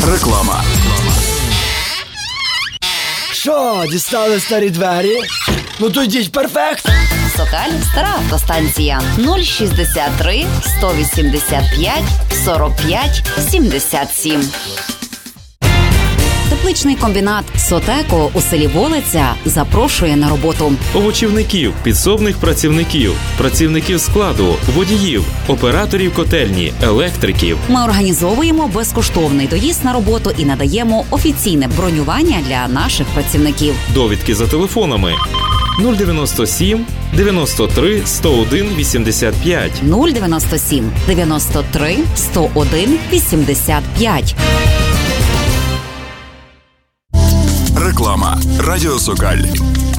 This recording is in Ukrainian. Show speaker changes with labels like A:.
A: Реклама.
B: Що, дістали старі двері? Ну то йдіть, перфект!
C: Сокаль, стара автостанція. 063 185 45 77. Тепличний комбінат «Сотеко» у селі Волиця запрошує на роботу
D: овочівників, підсобних працівників, працівників складу, водіїв, операторів котельні, електриків.
C: Ми організовуємо безкоштовний доїзд на роботу і надаємо офіційне бронювання для наших працівників.
D: Довідки за телефонами 097 93 101 85.
C: 097 93 101 85.
A: Реклама. Радіо Сокаль.